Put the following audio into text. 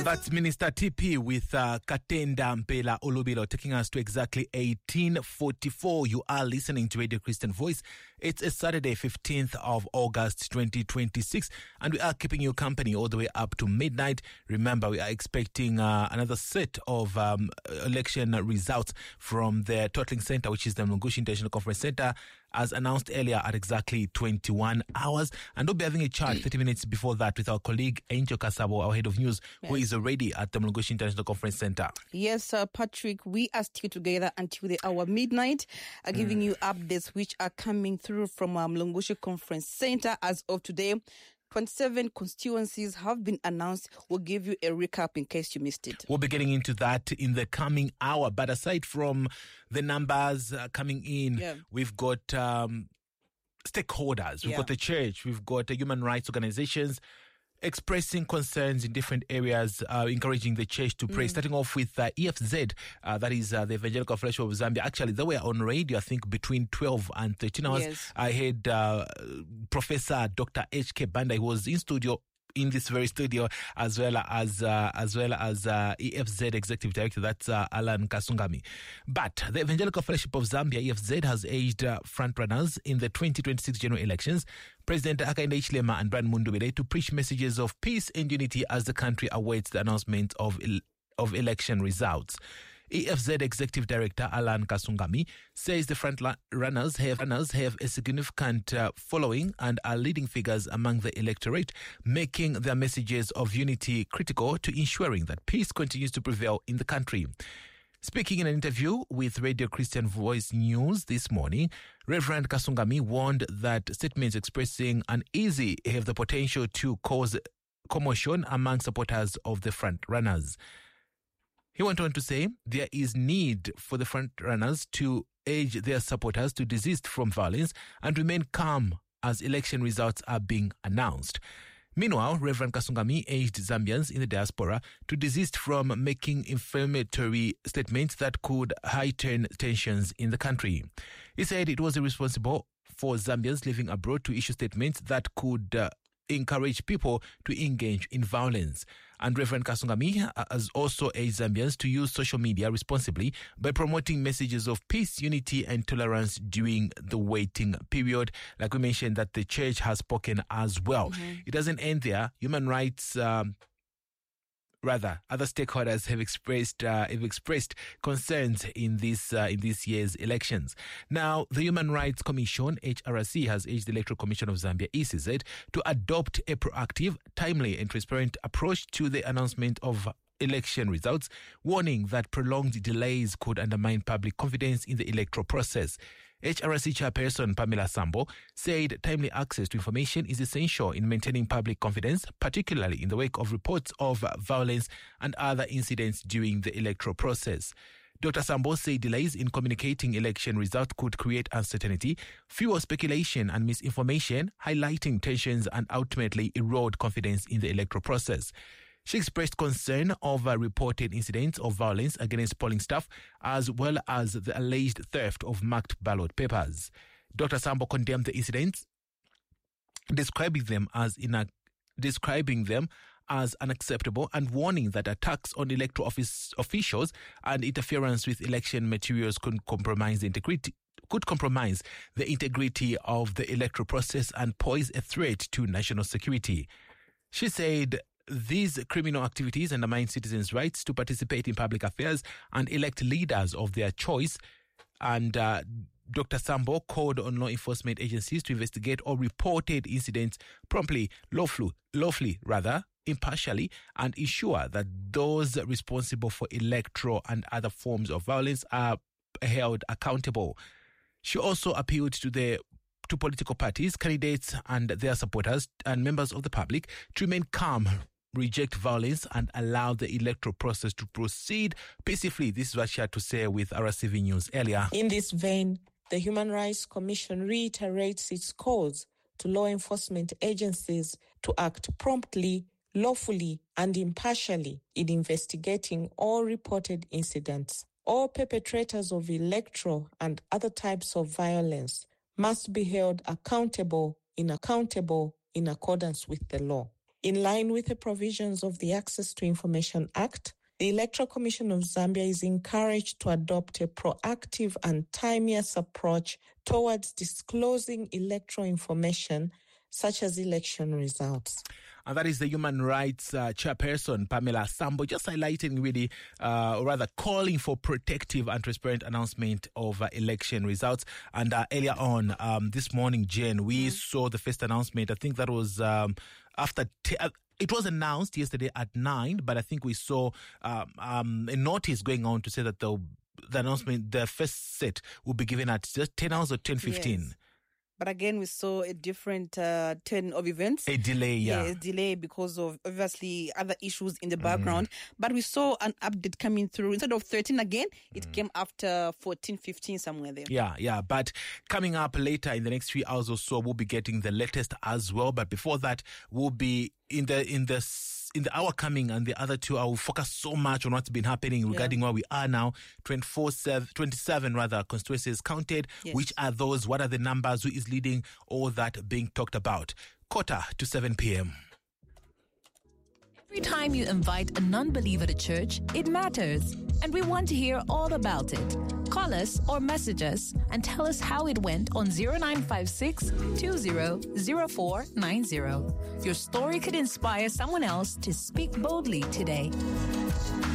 That's Minister TP with Katenda Mpela Olubilo taking us to exactly 1844. You are listening to Radio Christian Voice. It's a Saturday, 15th of August, 2026, and we are keeping you company all the way up to midnight. Remember, we are expecting another set of election results from the Tottling Center, which is the Mlungushi International Conference Center, as announced earlier at exactly 21 hours. And we'll be having a chat 30 minutes before that with our colleague Angel Kasabo, our head of news, who is already at the Mlungushi International Conference Center. Yes, Patrick, we are still together until the hour midnight, giving you updates which are coming through from our Mlungushi Conference Center. As of today, 27 constituencies have been announced. We'll give you a recap in case you missed it. We'll be getting into that in the coming hour. But aside from the numbers coming in, we've got stakeholders. We've got the church. We've got human rights organizations expressing concerns in different areas, encouraging the church to pray, starting off with EFZ, that is the Evangelical Fellowship of Zambia. Actually, they were on radio, I think, between 12 and 13 hours. Yes. I had Professor Dr. H.K. Banda, who was in studio, in this very studio, as well as EFZ Executive Director, that's Alan Kasungami. But the Evangelical Fellowship of Zambia, EFZ, has aged frontrunners in the 2026 general elections, President Hakainde Hichilema and Brian Mundubile, to preach messages of peace and unity as the country awaits the announcement of election results. EFZ Executive Director Alan Kasungami says the front runners have a significant following and are leading figures among the electorate, making their messages of unity critical to ensuring that peace continues to prevail in the country. Speaking in an interview with Radio Christian Voice News this morning, Reverend Kasungami warned that statements expressing uneasy have the potential to cause commotion among supporters of the front runners. He went on to say there is need for the front runners to urge their supporters to desist from violence and remain calm as election results are being announced. Meanwhile, Reverend Kasungami urged Zambians in the diaspora to desist from making inflammatory statements that could heighten tensions in the country. He said it was irresponsible for Zambians living abroad to issue statements that could encourage people to engage in violence. And Reverend Kasungami has also urged Zambians to use social media responsibly by promoting messages of peace, unity, and tolerance during the waiting period. Like we mentioned, that the church has spoken as well. It doesn't end there. Human rights other stakeholders have expressed concerns in this year's elections. Now, the Human Rights Commission, HRC, has urged the Electoral Commission of Zambia, ECZ, to adopt a proactive, timely, and transparent approach to the announcement of election results, warning that prolonged delays could undermine public confidence in the electoral process. HRC chairperson Pamela Sambo said timely access to information is essential in maintaining public confidence, particularly in the wake of reports of violence and other incidents during the electoral process. Dr. Sambo said delays in communicating election results could create uncertainty, fuel speculation and misinformation, highlighting tensions and ultimately erode confidence in the electoral process. She expressed concern over reported incidents of violence against polling staff as well as the alleged theft of marked ballot papers. Dr. Sambo condemned the incidents, describing them as unacceptable and warning that attacks on electoral officials and interference with election materials could compromise the integrity of the electoral process and pose a threat to national security. She said these criminal activities undermine citizens' rights to participate in public affairs and elect leaders of their choice. And Dr. Sambo called on law enforcement agencies to investigate all reported incidents promptly, lawfully, impartially, and ensure that those responsible for electoral and other forms of violence are held accountable. She also appealed to political parties, candidates and their supporters and members of the public to remain calm, reject violence and allow the electoral process to proceed peacefully. This is what she had to say with RCV News earlier. In this vein, the Human Rights Commission reiterates its calls to law enforcement agencies to act promptly, lawfully and impartially in investigating all reported incidents. All perpetrators of electoral and other types of violence must be held accountable in accordance with the law. In line with the provisions of the Access to Information Act, the Electoral Commission of Zambia is encouraged to adopt a proactive and timeous approach towards disclosing electoral information such as election results. And that is the Human Rights Chairperson, Pamela Sambo, just highlighting really, or rather calling for protective and transparent announcement of election results. And earlier on this morning, Jen, we saw the first announcement. I think that was after... It was announced yesterday at 9, but I think we saw a notice going on to say that the announcement, the first set, will be given at just 10 hours or 10:15. Yes. But again, we saw a different turn of events. A delay, yeah. A delay because of obviously other issues in the background. But we saw an update coming through. Instead of 13 again, it came after 14, 15, somewhere there. Yeah. But coming up later in the next 3 hours or so, we'll be getting the latest as well. But before that, we'll be in the hour coming and the other 2, I will focus so much on what's been happening regarding where we are now. 27 constituencies counted. Yes. Which are those? What are the numbers? Who is leading? All that being talked about. 6:45 p.m. Every time you invite a non-believer to church, it matters. And we want to hear all about it. Call us or message us and tell us how it went on 0956 200490. Your story could inspire someone else to speak boldly today.